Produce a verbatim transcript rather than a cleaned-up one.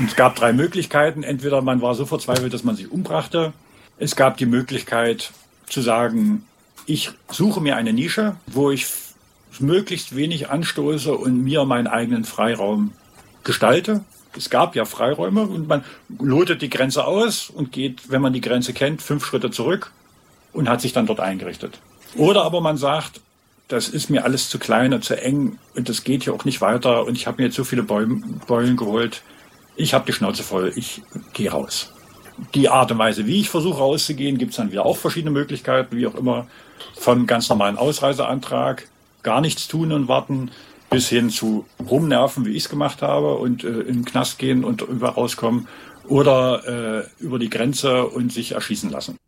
Und es gab drei Möglichkeiten. Entweder man war so verzweifelt, dass man sich umbrachte. Es gab die Möglichkeit zu sagen, ich suche mir eine Nische, wo ich möglichst wenig anstoße und mir meinen eigenen Freiraum gestalte. Es gab ja Freiräume und man lotet die Grenze aus und geht, wenn man die Grenze kennt, fünf Schritte zurück und hat sich dann dort eingerichtet. Oder aber man sagt, das ist mir alles zu klein und zu eng und das geht hier auch nicht weiter und ich habe mir jetzt so viele Beulen geholt. Ich habe die Schnauze voll, ich gehe raus. Die Art und Weise, wie ich versuche rauszugehen, gibt es dann wieder auch verschiedene Möglichkeiten, wie auch immer, vom ganz normalen Ausreiseantrag, gar nichts tun und warten, bis hin zu rumnerven, wie ich es gemacht habe und äh, in den Knast gehen und über rauskommen oder äh, über die Grenze und sich erschießen lassen.